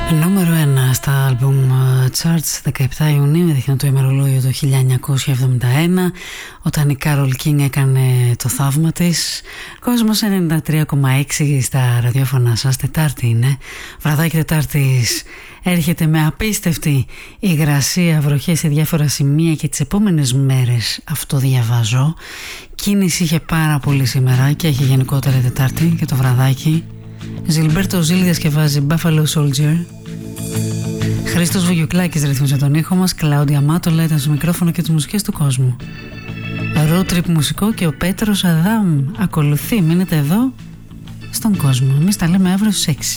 Νούμερο 1 στα album charts 17 Ιουνίου, δείχνει το ημερολόγιο το 1971, όταν η Κάρολ Κίνγκ έκανε το θαύμα της. Κόσμος 93,6 στα ραδιόφωνα σας. Τετάρτη είναι, βραδάκι Τετάρτης. Έρχεται με απίστευτη υγρασία, βροχές σε διάφορα σημεία και τις επόμενες μέρες, αυτό διαβάζω. Κίνηση είχε πάρα πολύ σήμερα και έχει γενικότερα Τετάρτη και το βραδάκι. Ζιλμπέρτο Ζήλ διασκευάζει Buffalo Soldier. Χρήστος Βουγιουκλάκης ρυθμίσε τον ήχο μας. Κλάουντια Μάτολα ήταν στο μικρόφωνο και τις μουσικές του κόσμου. Road Trip μουσικό και ο Πέτρος Αδάμ ακολουθεί. Μείνετε εδώ στον κόσμο. Εμείς τα λέμε αύριο στις 6.